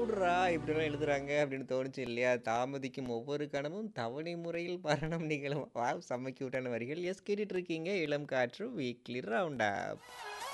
எப்புட்றா இப்படிலாம் எழுதுறாங்க அப்படின்னு தோணுச்சு இல்லையா? தாமதிக்கும் ஒவ்வொரு கணமும் தவணை முறையில் மரணம் நிகழும். வாவ்! செம்ம கியூட்டான வரிகள். எஸ் கேட்டுட்டு இருக்கீங்க இளம் காற்று வீக்லி ரவுண்ட் அப்.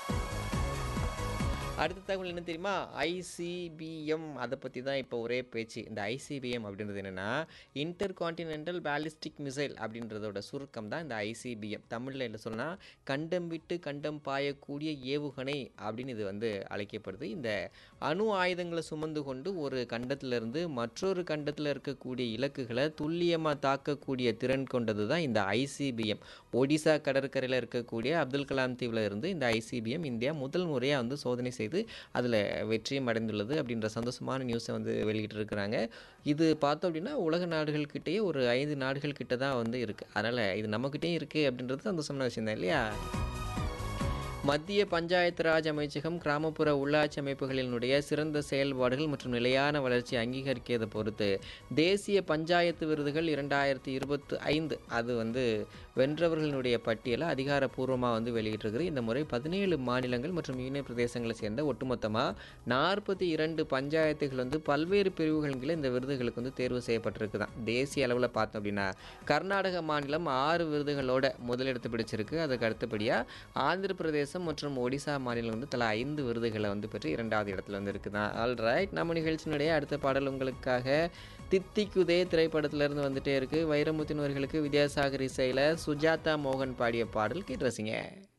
அடுத்த தகவல் என்ன தெரியுமா? ஐசிபிஎம் அத பத்தி தான் இப்போ ஒரே பேச்சு. இந்த ஐசிபிஎம் அப்படின்றது என்னன்னா, இன்டர் கான்டினென்டல் பாலிஸ்டிக் மிசைல் அப்படின்றதோட சுருக்கம் தான் இந்த ஐசிபிஎம். தமிழ்ல என்ன சொல்லனா, கண்டம் விட்டு கண்டம் பாயக்கூடிய ஏவுகணை அப்படின்னு இது வந்து அழைக்கப்படுது. இந்த அணு ஆயுதங்கள சுமந்து கொண்டு ஒரு கண்டத்திலிருந்து மற்றொரு கண்டத்தில இருக்கக்கூடிய இலக்குகள துல்லியமா தாக்கக்கூடிய திறன் கொண்டது தான் இந்த ஐசிபிஎம். ஒடிசா கடற்கரையில இருக்கக்கூடிய அப்துல் கலாம் தீவுல இருந்து இந்த ஐசிபிஎம் இந்தியா முதல் முறையா வந்து சோதனை செய்து அதில் வெற்றியும் அடைந்துள்ளது அப்படின்ற சந்தோஷமான நியூஸை வந்து வெளியிட்டிருக்கிறாங்க. இது பார்த்தோம் அப்படின்னா உலக நாடுகள் கிட்டேயே ஒரு 5 நாடுகள் கிட்ட தான் வந்து இருக்குது. அதனால் இது நம்மக்கிட்டேயும் இருக்குது அப்படின்றது சந்தோஷமான விஷயம் தான் இல்லையா? மத்திய பஞ்சாயத்து ராஜ் அமைச்சகம் கிராமப்புற உள்ளாட்சி அமைப்புகளினுடைய சிறந்த செயல்பாடுகள் மற்றும் நிலையான வளர்ச்சி அங்கீகரிக்கிறதை பொறுத்து தேசிய பஞ்சாயத்து விருதுகள் 2025 அது வந்து வென்றவர்களினுடைய பட்டியலை அதிகாரப்பூர்வமாக வந்து வெளியிட்டிருக்குது. இந்த முறை 17 மாநிலங்கள் மற்றும் யூனியன் பிரதேசங்களை சேர்ந்த ஒட்டுமொத்தமாக 42 பஞ்சாயத்துகள் வந்து பல்வேறு பிரிவுகளின் கீழே இந்த விருதுகளுக்கு வந்து தேர்வு செய்யப்பட்டிருக்குதான். தேசிய அளவில் பார்த்தோம் அப்படின்னா கர்நாடக மாநிலம் 6 விருதுகளோட முதலிடத்தை பிடிச்சிருக்கு. அதுக்கு அடுத்தபடியாக ஆந்திர பிரதேசம் மற்றும் ஒடிசா மாநிலம் வந்து தலா 5 விருதுகளை வந்து பெற்று 2வது இடத்துல வந்து இருக்குதான். ஆல்ரைட், நம்ம நிகழ்ச்சியினுடைய அடுத்த பாடல் உங்களுக்காக தித்திக்குதே திரைப்படத்திலிருந்து வந்துட்டே இருக்கு. வைரமுத்தின் வரிகளுக்கு வித்யாசாகர் இசையில் சுஜாதா மோகன் பாடிய பாடல் கேட்டு ரசிங்க.